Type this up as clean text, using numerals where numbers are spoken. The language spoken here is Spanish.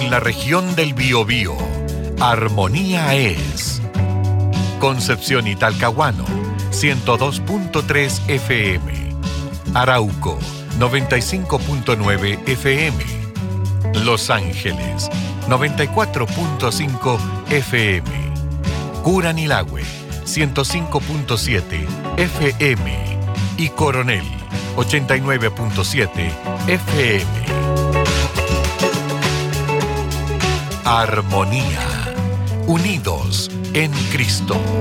En la región del Biobío, Armonía es. Concepción y Talcahuano, 102.3 FM. Arauco, 95.9 FM. Los Ángeles, 94.5 FM. Curanilahue, 105.7 FM. Y Coronel, 89.7 FM. Armonía. Unidos en Cristo.